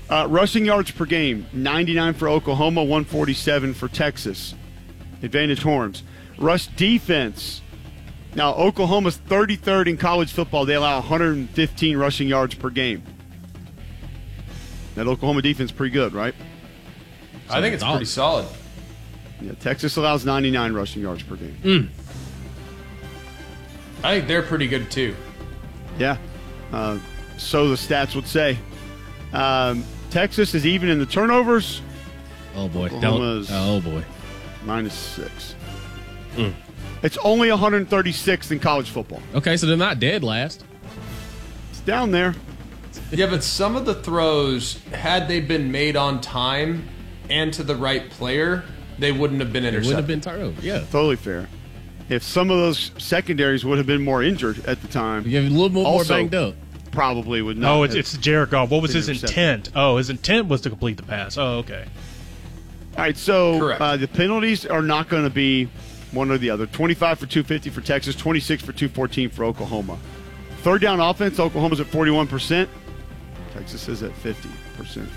Rushing yards per game, 99 for Oklahoma, 147 for Texas. Advantage Horns. Rush defense. Now, Oklahoma's 33rd in college football. They allow 115 rushing yards per game. That Oklahoma defense is pretty good, right? I think it's pretty solid. Yeah, Texas allows 99 rushing yards per game. I think they're pretty good, too. Yeah. So the stats would say. Texas is even in the turnovers. Oh, boy. Oklahoma's Oh, boy. -6. It's only 136th in college football. Okay, so they're not dead last. It's down there. Yeah, but some of the throws, had they been made on time and to the right player, they wouldn't have been It intercepted. would have been turnover, yeah. Totally fair. If some of those secondaries would have been more injured at the time, You have a little more Also- banged up. probably would not. Oh, have it's Jared Goff. What was been his intercepted. intent? Oh, his intent was to complete the pass. Oh, okay. All right, so Correct. the penalties are not going to be one or the other. 25 for 250 for Texas, 26 for 214 for Oklahoma. Third down offense, Oklahoma's at 41%. Texas is at 50%.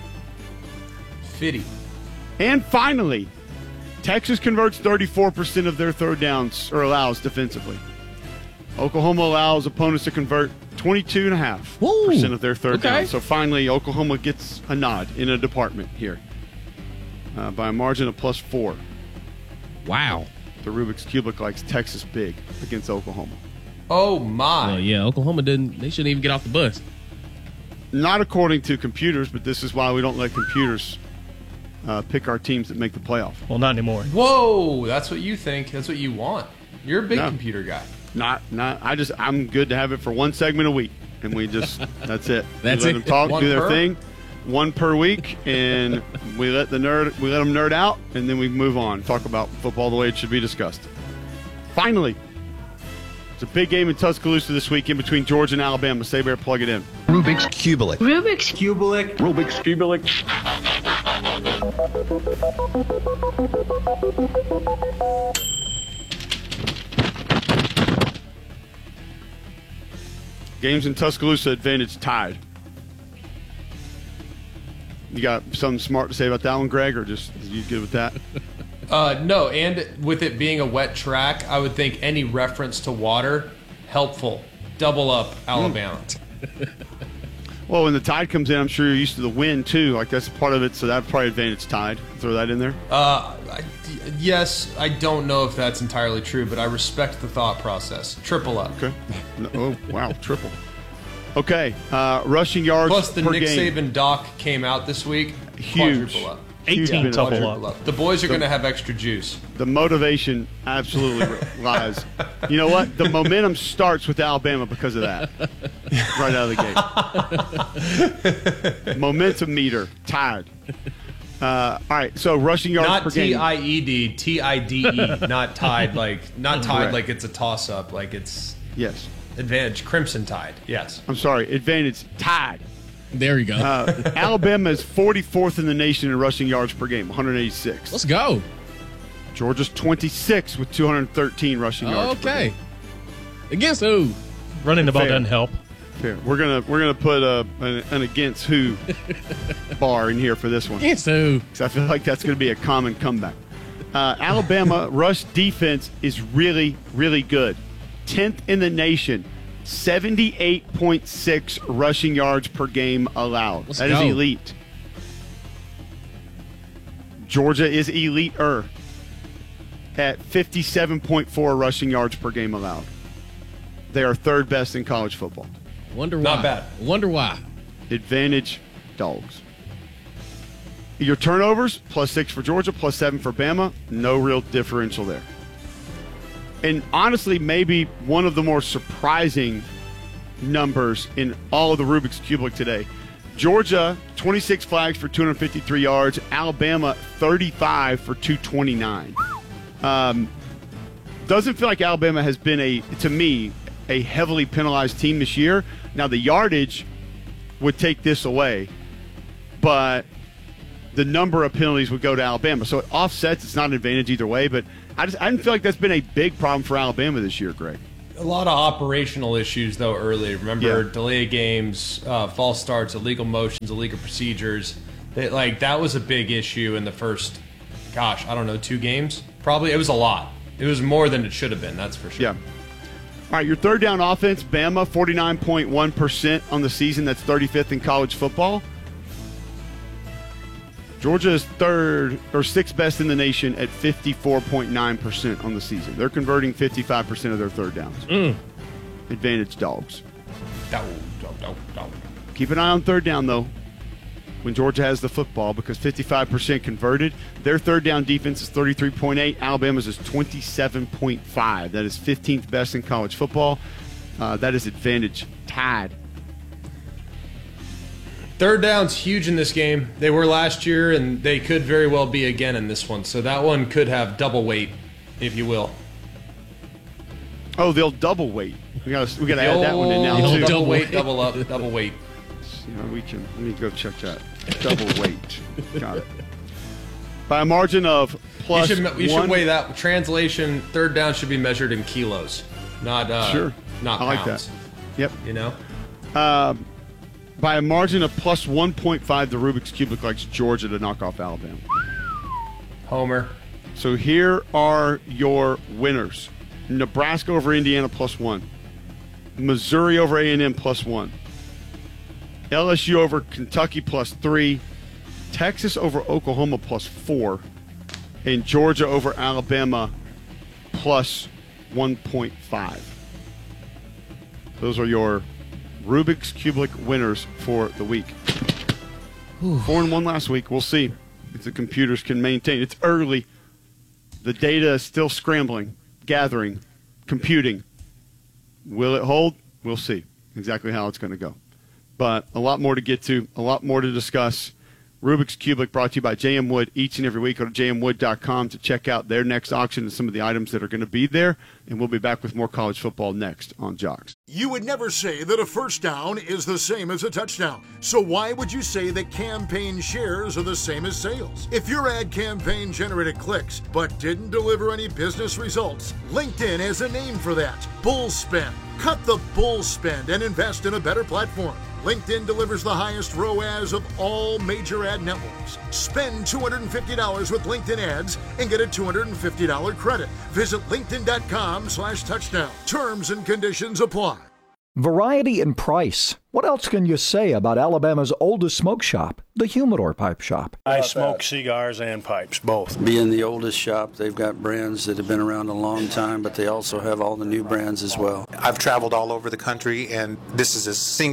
50. And finally, Texas converts 34% of their third downs, or allows defensively. Oklahoma allows opponents to convert 22.5% of their third Okay. downs. So finally, Oklahoma gets a nod in a department here by a margin of +4. Wow. The Rubik's Cubic likes Texas big against Oklahoma. Oh, my. Well, yeah, Oklahoma they shouldn't even get off the bus. Not according to computers, but this is why we don't let computers pick our teams that make the playoff. Well, not anymore. Whoa, that's what you think. That's what you want. You're a big No. computer guy. I'm good to have it for one segment a week, and we just that's it. That's we it? let them talk, One do their per? thing, one per week, and we let them nerd out, and then we move on, talk about football the way it should be discussed. Finally, it's a big game in Tuscaloosa this week in between Georgia and Alabama. Say Bear, plug it in. Rubik's Cubic. Rubik's Rubik's Cubic. Games in Tuscaloosa, advantage tied. You got something smart to say about that one, Greg, or just you good with that? No, and with it being a wet track, I would think any reference to water, helpful. Double up, Alabama. Well, when the tide comes in, I'm sure you're used to the wind too. Like that's part of it, so that probably advantage tide. Throw that in there. Yes, I don't know if that's entirely true, but I respect the thought process. Triple up. Okay. No, oh wow, triple. Okay, rushing yards Plus, the per Nick game. Saban doc came out this week. Huge. Quadruple up. 18 benefit. double Quadruple up. up. The boys are going to have extra juice. The motivation absolutely lies. You know what? The momentum starts with Alabama because of that. Right out of the gate. Momentum meter tied. All right, so rushing yards Not per game. TIED, TIDE, not tied like Correct. like it's a toss up, like it's Yes. advantage Crimson Tide. Yes. I'm sorry. Advantage tied. There you go. Alabama is 44th in the nation in rushing yards per game, 186. Let's go. Georgia's 26 with 213 rushing yards per Okay. game. Against who? Running the ball Fair. doesn't help. Fair. We're gonna put an against who bar in here for this one. Against who? 'Cause I feel like that's going to be a common comeback. Alabama rush defense is really, really good. 10th in the nation. 78.6 rushing yards per game allowed. Let's That is go. elite. Georgia is elite-er at 57.4 rushing yards per game allowed. They are third best in college football. Wonder why. Not bad. Wonder why. Advantage dogs. Your turnovers, +6 for Georgia, +7 for Bama. No real differential there. And honestly, maybe one of the more surprising numbers in all of the Rubik's Cubic today. Georgia, 26 flags for 253 yards. Alabama, 35 for 229. Doesn't feel like Alabama has been, to me, a heavily penalized team this year. Now, the yardage would take this away, but the number of penalties would go to Alabama. So it offsets. It's not an advantage either way, but I didn't feel like that's been a big problem for Alabama this year, Greg. A lot of operational issues, though, early. Remember, delay of games, false starts, illegal motions, illegal procedures. That was a big issue in the first, 2 games? Probably. It was a lot. It was more than it should have been, that's for sure. Yeah. All right, your third down offense, Bama, 49.1% on the season. That's 35th in college football. Georgia is sixth best in the nation at 54.9% on the season. They're converting 55% of their third downs. Advantage dogs. Keep an eye on third down, though, when Georgia has the football, because 55% converted. Their third down defense is 33.8. Alabama's is 27.5. That is 15th best in college football. That is advantage tied. Third down's huge in this game. They were last year, and they could very well be again in this one. So that one could have double weight, if you will. Oh, they'll double weight. We got to add that one in now too. Double weight, double up, double weight. Let me go check that. Double weight. Got it. By a margin of plus you should weigh that. Translation: third down should be measured in kilos, not sure. Not I like pounds. that. Yep. You know. By a margin of plus 1.5, the Rubik's Cube looks like Georgia to knock off Alabama. Homer. So here are your winners. Nebraska over Indiana plus 1. Missouri over A&M plus 1. LSU over Kentucky plus 3. Texas over Oklahoma plus 4. And Georgia over Alabama plus 1.5. Those are your Rubik's Cubic winners for the week. 4-1 last week. We'll see if the computers can maintain. It's early. The data is still scrambling, gathering, computing. Will it hold? We'll see exactly how it's going to go. But a lot more to get to, a lot more to discuss. Rubik's Cubic brought to you by J.M. Wood each and every week. Go to jmwood.com to check out their next auction and some of the items that are going to be there. And we'll be back with more college football next on Jocks. You would never say that a first down is the same as a touchdown. So why would you say that campaign shares are the same as sales? If your ad campaign generated clicks but didn't deliver any business results, LinkedIn has a name for that. Bull spend. Cut the bull spend and invest in a better platform. LinkedIn delivers the highest ROAS of all major ad networks. Spend $250 with LinkedIn ads and get a $250 credit. Visit linkedin.com/touchdown. Terms and conditions apply. Variety and price. What else can you say about Alabama's oldest smoke shop, the Humidor Pipe Shop? I smoke cigars and pipes, both. Being the oldest shop, they've got brands that have been around a long time, but they also have all the new brands as well. I've traveled all over the country, and this is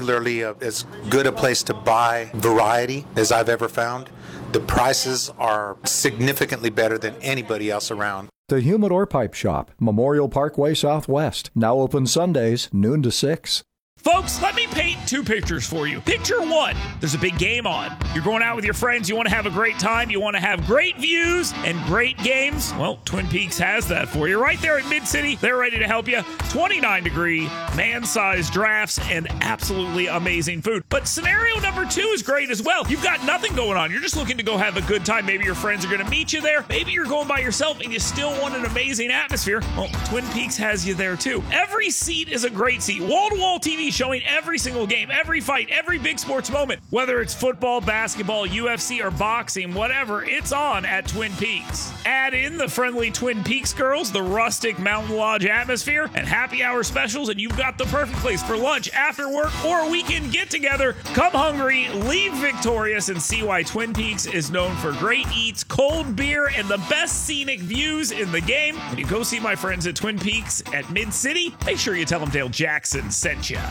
as good a place to buy variety as I've ever found. The prices are significantly better than anybody else around. The Humidor Pipe Shop, Memorial Parkway Southwest. Now open Sundays, noon to 6. Folks, let me paint two pictures for you. Picture one, there's a big game on. You're going out with your friends, you want to have a great time, you want to have great views and great games. Well, Twin Peaks has that for you. Right there in Mid-City, they're ready to help you. 29-degree, man-sized drafts, and absolutely amazing food. But scenario number two is great as well. You've got nothing going on. You're just looking to go have a good time. Maybe your friends are going to meet you there. Maybe you're going by yourself and you still want an amazing atmosphere. Well, Twin Peaks has you there too. Every seat is a great seat. Wall-to-wall TV showing every single game, every fight, every big sports moment. Whether it's football, basketball, UFC, or boxing, whatever, it's on at Twin Peaks. Add in the friendly Twin Peaks girls, the rustic Mountain Lodge atmosphere, and happy hour specials, and you've got the perfect place for lunch, after work, or a weekend get-together. Come hungry, leave victorious, and see why Twin Peaks is known for great eats, cold beer, and the best scenic views in the game. When you go see my friends at Twin Peaks at Mid-City, make sure you tell them Dale Jackson sent you.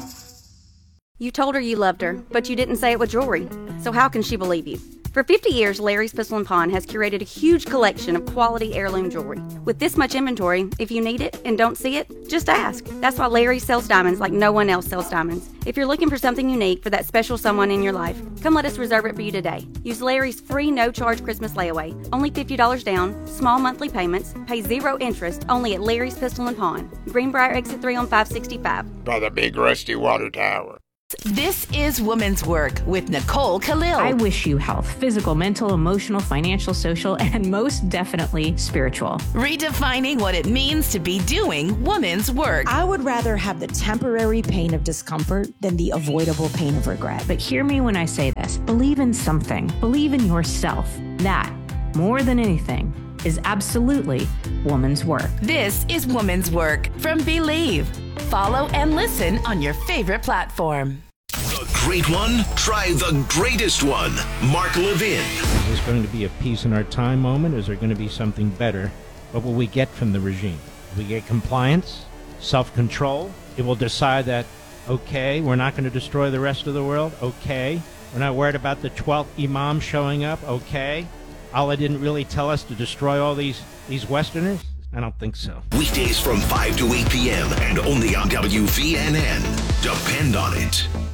You told her you loved her, but you didn't say it with jewelry. So how can she believe you? For 50 years, Larry's Pistol & Pawn has curated a huge collection of quality heirloom jewelry. With this much inventory, if you need it and don't see it, just ask. That's why Larry sells diamonds like no one else sells diamonds. If you're looking for something unique for that special someone in your life, come let us reserve it for you today. Use Larry's free no-charge Christmas layaway. Only $50 down, small monthly payments, pay 0 interest, only at Larry's Pistol & Pawn. Greenbrier Exit 3 on 565. By the big rusty water tower. This is Woman's Work with Nicole Khalil. I wish you health, physical, mental, emotional, financial, social, and most definitely spiritual. Redefining what it means to be doing woman's work. I would rather have the temporary pain of discomfort than the avoidable pain of regret. But hear me when I say this. Believe in something. Believe in yourself. That, more than anything, is absolutely woman's work. This is Woman's Work from Believe. Follow and listen on your favorite platform. The great one? Try the greatest one. Mark Levin. Is this going to be a peace in our time moment? Is there going to be something better? What will we get from the regime? Will we get compliance? Self-control? It will decide that, okay, we're not going to destroy the rest of the world? Okay. We're not worried about the 12th imam showing up? Okay. Allah didn't really tell us to destroy all these Westerners? I don't think so. Weekdays from 5 to 8 p.m. and only on WVNN. Depend on it.